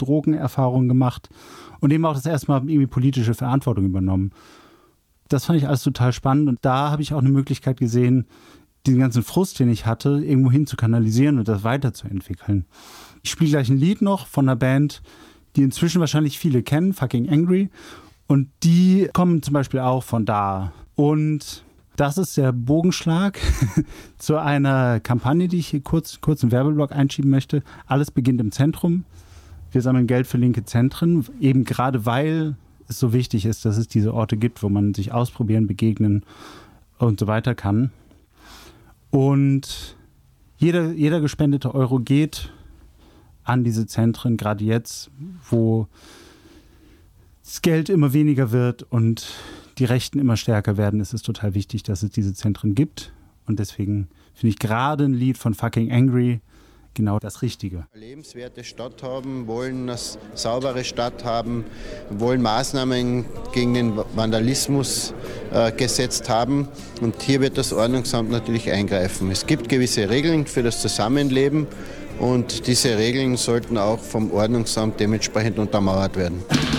Drogenerfahrungen gemacht und eben auch das erste Mal irgendwie politische Verantwortung übernommen. Das fand ich alles total spannend und da habe ich auch eine Möglichkeit gesehen, diesen ganzen Frust, den ich hatte, irgendwo hin zu kanalisieren und das weiterzuentwickeln. Ich spiele gleich ein Lied noch von einer Band, die inzwischen wahrscheinlich viele kennen, Fucking Angry. Und die kommen zum Beispiel auch von da. Und das ist der Bogenschlag zu einer Kampagne, die ich hier kurz im Werbeblock einschieben möchte. Alles beginnt im Zentrum. Wir sammeln Geld für linke Zentren, eben gerade weil es so wichtig ist, dass es diese Orte gibt, wo man sich ausprobieren, begegnen und so weiter kann. Und jeder gespendete Euro geht an diese Zentren, gerade jetzt, wo das Geld immer weniger wird und die Rechten immer stärker werden, ist es total wichtig, dass es diese Zentren gibt. Und deswegen finde ich gerade ein Lied von Fucking Angry genau das Richtige. Eine lebenswerte Stadt haben, wollen eine saubere Stadt haben, wollen Maßnahmen gegen den Vandalismus gesetzt haben. Und hier wird das Ordnungsamt natürlich eingreifen. Es gibt gewisse Regeln für das Zusammenleben und diese Regeln sollten auch vom Ordnungsamt dementsprechend untermauert werden.